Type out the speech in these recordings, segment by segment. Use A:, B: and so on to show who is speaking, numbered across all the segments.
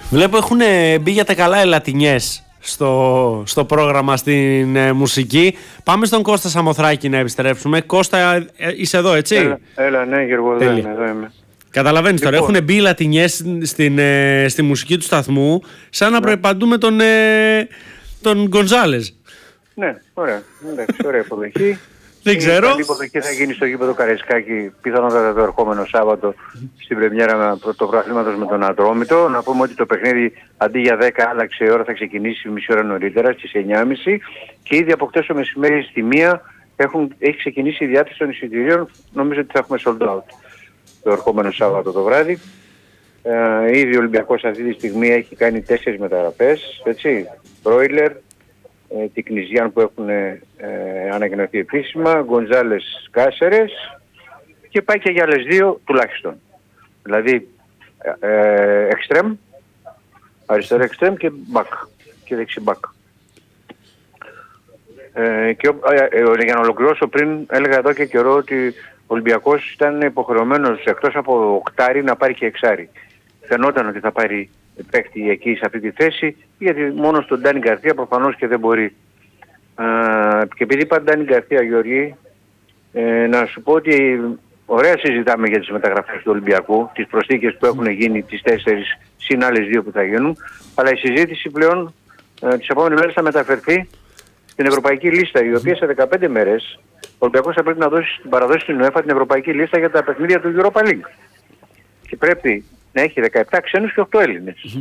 A: Βλέπω έχουν μπει για τα καλά ελατινιές στο πρόγραμμα στην μουσική. Πάμε στον Κώστα Σαμοθράκη να επιστρέψουμε. Κώστα, είσαι εδώ, έτσι?
B: Έλα, ναι, Γιώργο, εδώ είμαι.
A: Καταλαβαίνεις τώρα, έχουν μπει οι λατινιές στη μουσική του σταθμού, σαν να προϋπαντούμε τον Γκονζάλες.
B: Ναι, ωραία. Εντάξει, ωραία υποδοχή.
A: Δεν ξέρω.
B: Η καλή υποδοχή θα γίνει στο γήπεδο Καραϊσκάκη πιθανότατα το ερχόμενο Σάββατο στην πρεμιέρα πρωτοπροαθλήματος με τον Ατρόμητο. Να πούμε ότι το παιχνίδι αντί για 10 άλλαξε η ώρα, θα ξεκινήσει μισή ώρα νωρίτερα στις 9.30 και ήδη από χτες το μεσημέρι στη 1 έχει ξεκινήσει η διάθεση των εισιτηρίων. Νομίζω ότι θα έχουμε sold out το ερχόμενο Σάββατο το βράδυ. Ήδη ο Ολυμπιακός αυτή τη στιγμή έχει κάνει 4 μεταγραφές, έτσι, Μπρόιλερ, την Κνιζιάν που έχουν ανακοινωθεί επίσημα, Γκονζάλες, Κάσερες και πάει και για άλλες 2 τουλάχιστον. Δηλαδή εξτρέμ, αριστερό εξτρέμ και μπακ και δεξί μπακ. Και για να ολοκληρώσω, πριν έλεγα εδώ και καιρό ότι ο Ολυμπιακός ήταν υποχρεωμένος εκτός από οκτάρι να πάρει και εξάρι. Φαινόταν ότι θα πάρει παίκτη εκεί σε αυτή τη θέση, γιατί μόνο στον Ντάνι Γκαρθία προφανώς και δεν μπορεί. Και επειδή είπα Ντάνι Γκαρθία, Γιώργη, να σου πω ότι ωραία συζητάμε για τις μεταγραφές του Ολυμπιακού, τις προσθήκες που έχουν γίνει, τις 4 συν άλλες 2 που θα γίνουν, αλλά η συζήτηση πλέον τις επόμενες μέρες θα μεταφερθεί στην ευρωπαϊκή λίστα, η οποία σε 15 μέρες ο Ολυμπιακός θα πρέπει να παραδώσει στην UEFA την ευρωπαϊκή λίστα για τα παιχνίδια του Europa League. Και πρέπει να έχει 17 ξένους και 8 Έλληνες.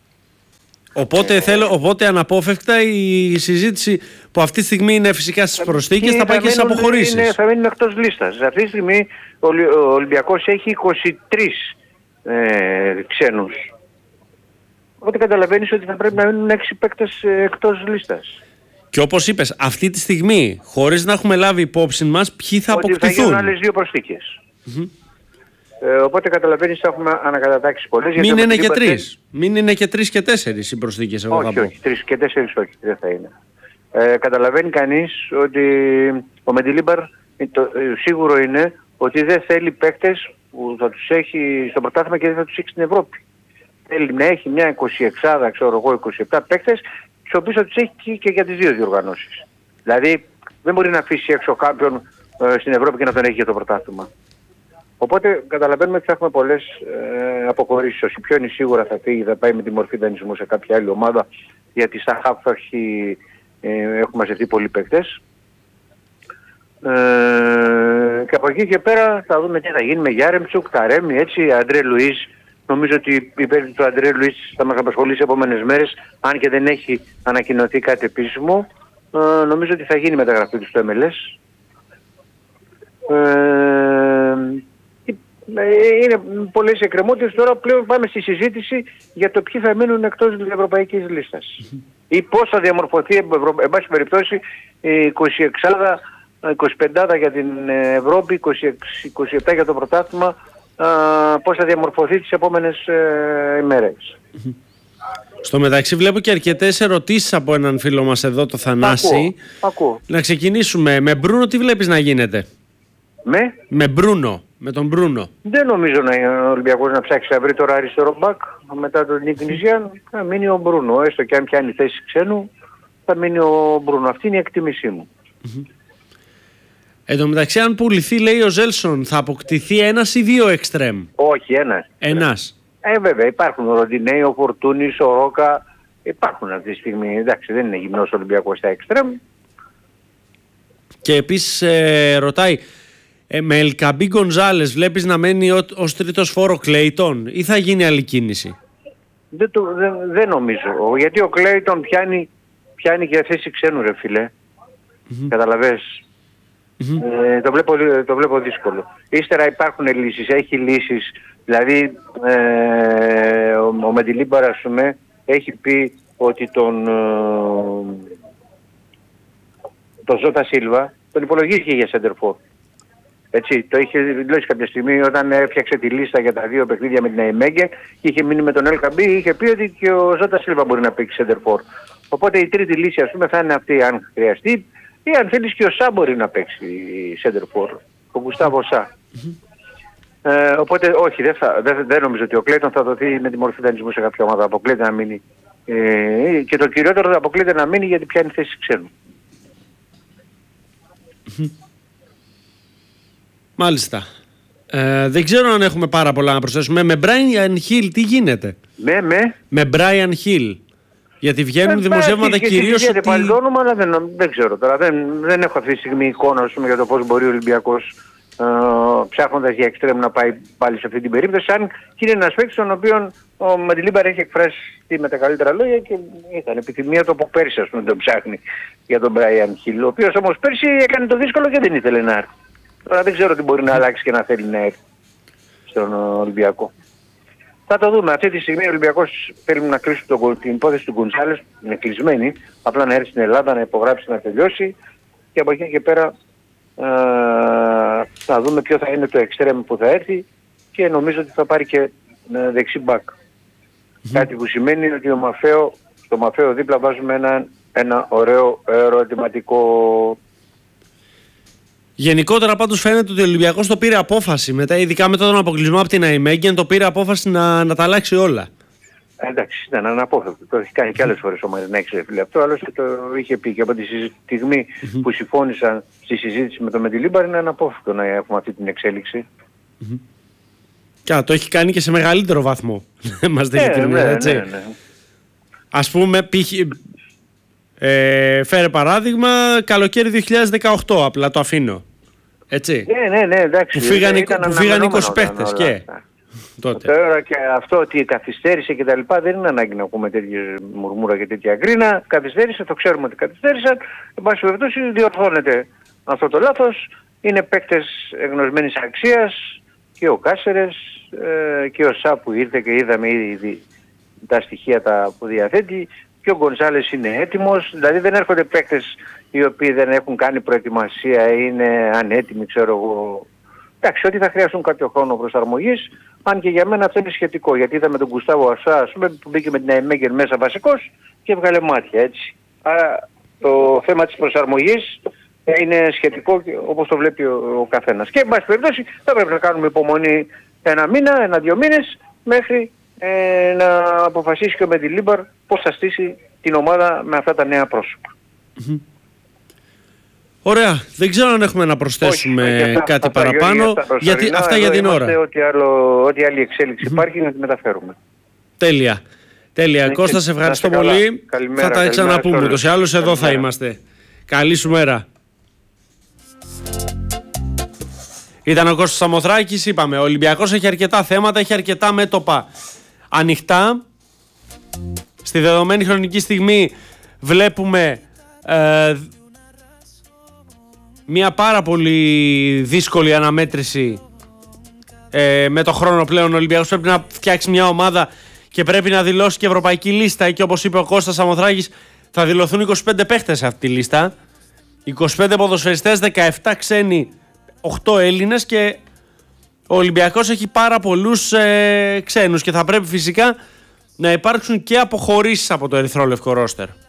A: Οπότε αναπόφευκτα η συζήτηση που αυτή τη στιγμή είναι φυσικά στις προσθήκες θα πάει και στις αποχωρήσεις.
B: Θα μείνουν εκτός λίστας. Αυτή τη στιγμή ο Ολυμπιακός έχει 23 ξένους. Οπότε καταλαβαίνεις ότι θα πρέπει να μείνουν 6 παίκτες εκτός λίστας.
A: Και όπως είπες, αυτή τη στιγμή, χωρίς να έχουμε λάβει υπόψη μας ποιοι θα αποκτηθούν.
B: Θα γίνουν άλλες 2 προσθήκες. Οπότε καταλαβαίνεις ότι έχουμε ανακατατάξει πολλές.
A: Μην είναι και 3. Μην είναι και 3 και 4 οι προσθήκες.
B: Όχι, 3 και 4 όχι, δεν θα είναι. Καταλαβαίνει κανείς ότι ο Μεντιλίμπαρ σίγουρο είναι ότι δεν θέλει παίκτες που θα τους έχει στο πρωτάθλημα και δεν θα τους έχει στην Ευρώπη. Θέλει να έχει μια 26, ξέρω εγώ, 27 παίκτες, τους οποίους θα τους έχει και για τις 2 διοργανώσεις. Δηλαδή δεν μπορεί να αφήσει έξω κάποιον στην Ευρώπη και να τον έχει για το πρωτάθλημα. Οπότε καταλαβαίνουμε ότι θα έχουμε πολλές αποχωρήσεις. Ο Σιπιώνης σίγουρα θα φύγει, θα πάει με τη μορφή δανεισμού σε κάποια άλλη ομάδα, γιατί στα ΧΑΠ έχουν μαζευτεί πολλοί παίκτες. Και από εκεί και πέρα θα δούμε τι θα γίνει με Γιάρεμτσουκ, Ταρέμι, έτσι, Αντρέ Λουίς. Νομίζω ότι η περίπτωση του Αντρέ Λουίς θα μας απασχολήσει επόμενες μέρες, αν και δεν έχει ανακοινωθεί κάτι επίσημο. Νομίζω ότι θα γίνει η μεταγραφή του στο MLS. Είναι πολλές εκκρεμότητες. Τώρα πλέον πάμε στη συζήτηση για το ποιοι θα μείνουν εκτός της ευρωπαϊκής λίστας. Ή πώς θα διαμορφωθεί, εν πάση περιπτώσει, η 26, 25 για την Ευρώπη, 27 για το πρωτάθλημα, πώς θα διαμορφωθεί τις επόμενες ημέρες.
A: Στο μεταξύ βλέπω και αρκετές ερωτήσεις από έναν φίλο μας εδώ, το Θανάση.
B: Ακούω.
A: Να ξεκινήσουμε. Με Μπρούνο τι βλέπεις να γίνεται? Με Μπρούνο, με τον Μπρούνο.
B: Δεν νομίζω ο Ολυμπιακός να ψάξει να βρει τώρα αριστερό μπακ μετά τον Νικνιζιάν. Θα μείνει ο Μπρούνο, έστω και αν πιάνει θέση ξένου, θα μείνει ο Μπρούνο. Αυτή είναι η εκτίμησή μου.
A: Εν τω μεταξύ, αν πουληθεί, λέει ο Ζέλσον, θα αποκτηθεί 1 ή 2 εξτρέμ?
B: Όχι, ένας. Βέβαια, υπάρχουν ο Ροντινέι, ο Φορτούνης, ο Ρόκα. Υπάρχουν αυτή τη στιγμή. Εντάξει, δεν είναι γυμνός Ολυμπιακός στα εξτρέμ.
A: Και επίσης ρωτάει, με Ελκαμπή Γκονζάλες βλέπεις να μένει ως τρίτος φόρο Κλέιτον ή θα γίνει άλλη κίνηση?
B: Δεν νομίζω. Γιατί ο Κλέιτον πιάνει και θέση ξένου, ρε φίλε. Καταλαβες. Το βλέπω δύσκολο. Ύστερα υπάρχουν λύσεις, έχει λύσεις. Δηλαδή ο Μεντιλίμπαρ, ας πούμε, έχει πει ότι τον Ζώτα Σίλβα τον υπολογίζει για σεντερφόρ. Έτσι, το είχε δηλώσει κάποια στιγμή όταν έφτιαξε τη λίστα για τα 2 παιχνίδια με την Αϊμέγκε και είχε μείνει με τον Ελκαμπή, είχε πει ότι και ο Ζώτα Σίλβα μπορεί να παίξει σεντερφόρ. Οπότε η τρίτη λύση, ας πούμε, θα είναι αυτή αν χρειαστεί, ή αν θέλεις και ο Σά μπορεί να παίξει σεντερφόρ, ο Γκουστάβο Σά. Οπότε όχι, δεν νομίζω ότι ο Κλέιτον θα δοθεί με τη μορφή δανεισμού σε κάποια ομάδα. Αποκλείται να μείνει. Και το κυριότερο θα αποκλείται να μείνει γιατί πιάνει θέση ξένου.
A: Μάλιστα. Δεν ξέρω αν έχουμε πάρα πολλά να προσθέσουμε. Με Brian Hill τι γίνεται? Με Brian Hill. Γιατί βγαίνουν δημοσιεύματα κυρίως ότι...
B: πάλι το όνομα, αλλά δεν ξέρω τώρα. Δεν έχω αυτή τη στιγμή εικόνα για το πώς μπορεί ο Ολυμπιακός ψάχνοντας για εξτρέμ να πάει πάλι σε αυτή την περίπτωση. Αν και είναι ένας παίκτης τον οποίο ο Μαντιλίμπαρ έχει εκφράσει με τα καλύτερα λόγια και ήταν επιθυμία του από πέρσι, ας πούμε, τον ψάχνει για τον Brian Hill. Ο οποίος όμως πέρσι έκανε το δύσκολο και δεν ήθελε να έρθει. Τώρα δεν ξέρω τι μπορεί να αλλάξει και να θέλει να έρθει στον Ολυμπιακό. Θα το δούμε. Αυτή τη στιγμή ο Ολυμπιακός θέλει να κλείσει την υπόθεση του Γκονσάλες. Είναι κλεισμένη. Απλά να έρθει στην Ελλάδα, να υπογράψει, να τελειώσει. Και από εκεί και πέρα θα δούμε ποιο θα είναι το εξτρέμ που θα έρθει. Και νομίζω ότι θα πάρει και δεξί μπακ. Κάτι που σημαίνει ότι στο Μαφαίο δίπλα βάζουμε ένα ωραίο ερωτηματικό.
A: Γενικότερα πάντως φαίνεται ότι ο Ολυμπιακός το πήρε απόφαση μετά, ειδικά μετά τον αποκλεισμό από την Αϊμέγγεν, το πήρε απόφαση να τα αλλάξει όλα.
B: Εντάξει, ήταν αναπόφευκτο. Το έχει κάνει και άλλες φορές ο Μαρινάκης, φίλε. Αυτό άλλωστε το είχε πει και από τη στιγμή που συμφώνησαν στη συζήτηση με τον Μεντιλίμπαρ, είναι αναπόφευκτο να έχουμε αυτή την εξέλιξη.
A: Και το έχει κάνει και σε μεγαλύτερο βαθμό. Μας δεν έχει έτσι.
B: Ναι.
A: Ας πούμε, φέρε παράδειγμα, καλοκαίρι 2018, απλά το αφήνω. Έτσι.
B: Ναι, εντάξει.
A: Που φύγαν 20 παίχτες και τότε.
B: Τώρα και αυτό ότι καθυστέρησε και τα λοιπά, δεν είναι ανάγκη να ακούμε τέτοια μουρμούρα και τέτοια γκρίνα. Καθυστέρησε, το ξέρουμε ότι καθυστέρησαν. Εν πάση περιπτώσει διορθώνεται αυτό το λάθος. Είναι παίκτες εγνωσμένης αξίας και ο Κάσερες και ο Σα που ήρθε και είδαμε ήδη τα στοιχεία που διαθέτει. Και ο Γκονσάλες είναι έτοιμος, δηλαδή δεν έρχονται παίκτες οι οποίοι δεν έχουν κάνει προετοιμασία, είναι ανέτοιμοι, ξέρω εγώ. Εντάξει, ότι θα χρειαστούν κάποιο χρόνο προσαρμογής, αν και για μένα αυτό είναι σχετικό, γιατί είδαμε τον Γκουστάβο Ασά, που μπήκε με την Αϊμέγγεν μέσα βασικός και έβγαλε μάτια, έτσι. Άρα το θέμα της προσαρμογής είναι σχετικό όπως το βλέπει ο καθένας. Και εν πάση περιπτώσει θα πρέπει να κάνουμε υπομονή ένα μήνα, 1-2 μήνες, μέχρι να αποφασίσει και ο Μεντιλίμπαρ πώς θα στήσει την ομάδα με αυτά τα νέα πρόσωπα.
A: Ωραία. Δεν ξέρω αν έχουμε να προσθέσουμε κάτι παραπάνω. Γιατί αυτά για την ώρα.
B: Ό,τι άλλη εξέλιξη υπάρχει να τη μεταφέρουμε.
A: Τέλεια. Κώστα, σε ευχαριστώ πολύ.
B: Καλημέρα,
A: θα τα ξαναπούμε. Ούτως ή άλλως εδώ θα είμαστε. Καλή σου μέρα. Ήταν ο Κώστας Σαμοθράκης. Είπαμε, ο Ολυμπιακός έχει αρκετά θέματα, έχει αρκετά μέτωπα ανοιχτά. Στη δεδομένη χρονική στιγμή βλέπουμε μια πάρα πολύ δύσκολη αναμέτρηση. Με το χρόνο πλέον ο Ολυμπιακός πρέπει να φτιάξει μια ομάδα και πρέπει να δηλώσει και ευρωπαϊκή λίστα, και όπως είπε ο Κώστας Σαμοθράκης θα δηλωθούν 25 παίχτες σε αυτή τη λίστα, 25 ποδοσφαιριστές, 17 ξένοι, 8 Έλληνες, και ο Ολυμπιακός έχει πάρα πολλούς ξένους και θα πρέπει φυσικά να υπάρξουν και αποχωρήσεις από το ερυθρόλευκο ρόστερ.